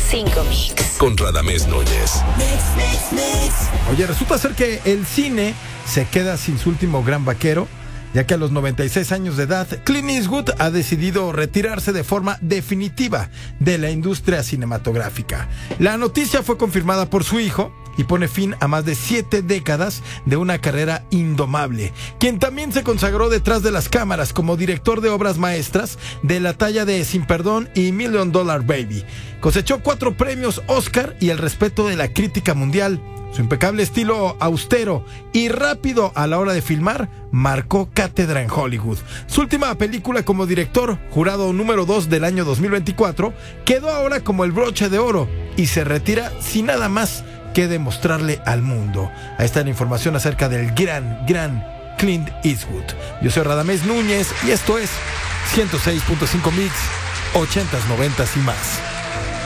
102.5 Mix. Con Radamés Núñez. Oye, resulta ser que el cine se queda sin su último gran vaquero, ya que a los 96 años de edad, Clint Eastwood ha decidido retirarse de forma definitiva de la industria cinematográfica. La noticia fue confirmada por su hijo y pone fin a más de 7 décadas de una carrera indomable, quien también se consagró detrás de las cámaras como director de obras maestras de la talla de Sin Perdón y $1 Million Baby. Cosechó 4 premios Oscar y el respeto de la crítica mundial. Su impecable estilo austero y rápido a la hora de filmar marcó cátedra en Hollywood. Su última película como director, jurado número 2 del año 2024, quedó ahora como el broche de oro y se retira sin nada más que demostrarle al mundo. Ahí está la información acerca del gran Clint Eastwood. Yo soy Radamés Núñez y esto es 106.5 Mix, 80s, 90s y más.